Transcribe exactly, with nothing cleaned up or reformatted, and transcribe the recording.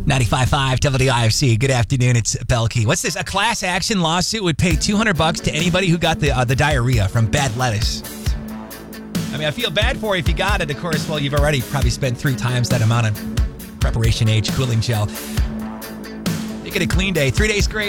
ninety-five point five W I F C. Good afternoon. It's Belkey. What's this? A class action lawsuit would pay two hundred bucks to anybody who got the uh, the diarrhea from bad lettuce. I mean, I feel bad for you if you got it. Of course, well, you've already probably spent three times that amount of preparation age cooling gel. You get a clean day. Three days great.